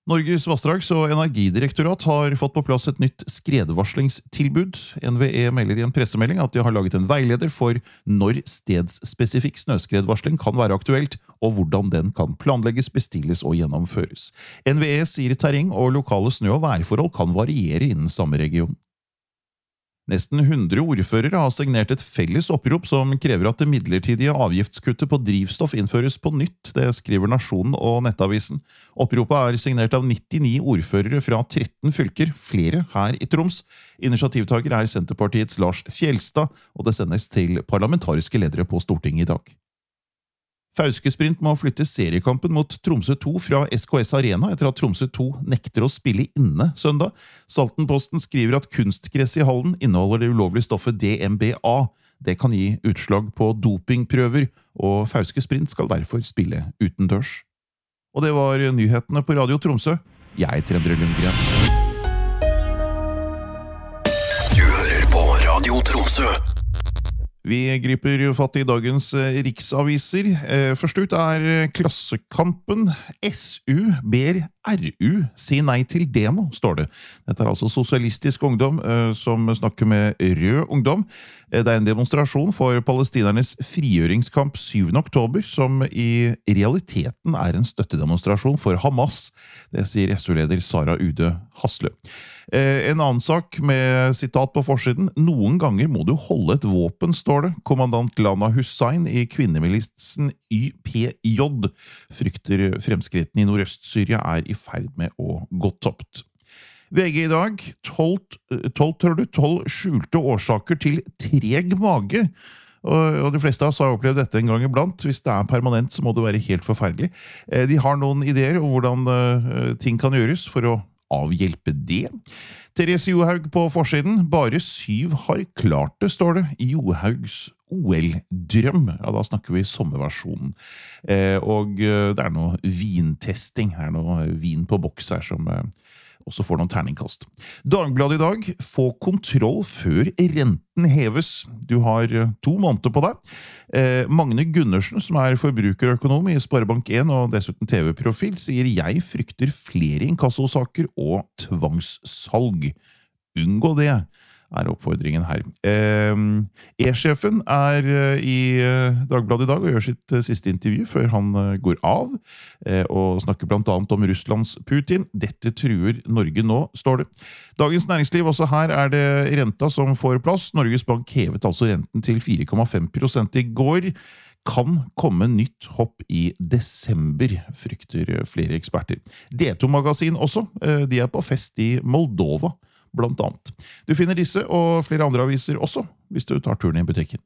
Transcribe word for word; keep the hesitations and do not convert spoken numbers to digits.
Norges vassdrags- og energidirektorat har fått på plass et nytt skredvarslingstilbud. N V E melder i en pressemelding at de har laget en veileder for når stedsspesifikk snøskredvarsling kan være aktuelt, og hvordan den kan planlegges, bestilles og gjennomføres. N V E sier terreng og lokale snø- og værforhold kan variere innen samme region. Nesten hundre ordførere har signert et felles opprop som krever at det midlertidige avgiftskuttet på drivstoff innføres på nytt, det skriver Nasjonen og Nettavisen. Oppropet er signert av nittini ordførere fra tretten fylker, flere her i Troms. Initiativtaker er Senterpartiets Lars Fjellstad, og det sendes til parlamentariske ledere på Stortinget i dag. Fauske Sprint må flytte seriekampen mot Tromsø to fra S K S Arena etter at Tromsø to nekter å spille inne søndag. Saltenposten skriver at kunstgress i hallen inneholder det ulovlige stoffet D M B A. Det kan gi utslag på dopingprøver, og Fauske Sprint skal derfor spille utendørs. Og det var nyhetene på Radio Tromsø. Jeg er Endre Lundgren. Du hører på Radio Tromsø. Vi griper fatt i dagens riksaviser. Først ut er Klassekampen. S U ber R U si nei til demo, står det. Dette er altså Sosialistisk Ungdom som snakker med Rød Ungdom. Det er en demonstrasjon for palestinernes frigjøringskamp syvende oktober, som i realiteten er en støttedemonstrasjon for Hamas. Det sier S U-leder Sara Ude Haslø. En annen sak med sitat på forsiden. Noen ganger må du holde et våpen, står det. Kommandant Lana Hussein i kvinnemilitsen Y P J frykter fremskrittene i Nordøst-Syria er i ferd med å gå topt. V G i dag, tolv, tolv, tolv skjulte årsaker til treg mage. Og de fleste av oss har opplevd dette en gang iblant. Hvis det er permanent, så må det være helt forferdelig. De har noen ideer om hvordan ting kan gjøres for å avhjelpe det. Therese Johaug på forsiden. Bare syv har klart det, står det, i Johaugs O L-drøm. Ja, da snakker vi sommerversjonen. Eh, og det er noe vintesting. Det er noe vin på boks her som eh, også får noen terningkast. Dagbladet i dag. Få kontroll før renten heves. Du har to måneder på deg. Eh, Magne Gundersen, som er forbrukerøkonom i Sparebank en og dessuten T V-profil, sier jeg frykter flere inkassosaker og tvangssalg. Unngå det, er oppfordringen her. E-sjefen er i Dagbladet i dag og gjør sitt siste intervju før han går av, og snakker blant annet om Russlands Putin. Dette truer Norge nå, står det. Dagens Næringsliv, også her er det renta som får plass. Norges Bank hevet altså renten til fire komma fem prosent i går. Kan komme nytt hopp i desember, frykter flere eksperter. D to-magasin også, de er på fest i Moldova, blant annet. Du finner disse og flere andre aviser også, hvis du tar turen i butikken.